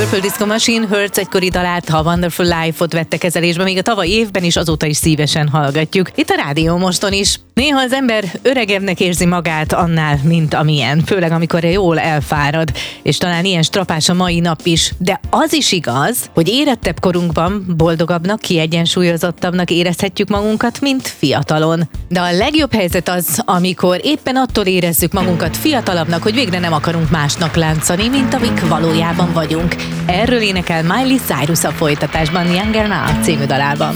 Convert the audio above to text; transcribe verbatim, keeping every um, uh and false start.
Purple Disco Machine Hurts egykori dalát, a Wonderful Life-ot vette kezelésbe, még a tavalyi évben is, azóta is szívesen hallgatjuk. Itt a Rádió Moston is. Néha az ember öregebbnek érzi magát annál, mint amilyen, főleg amikor jól elfárad, és talán ilyen strapás a mai nap is, de az is igaz, hogy érettebb korunkban boldogabbnak, kiegyensúlyozottabbnak érezhetjük magunkat, mint fiatalon. De a legjobb helyzet az, amikor éppen attól érezzük magunkat fiatalabbnak, hogy végre nem akarunk másnak láncani, mint amik valójában vagyunk. Erről énekel Miley Cyrus a folytatásban, Younger Now című dalában.